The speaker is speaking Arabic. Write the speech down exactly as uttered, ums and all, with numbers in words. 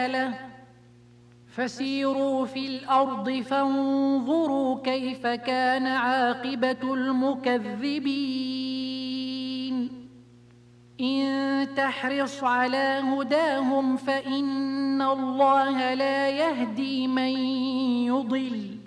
له فسيروا في الأرض فانظروا كيف كان عاقبة المكذبين إن تحرص على هداهم فإن الله لا يهدي من يضل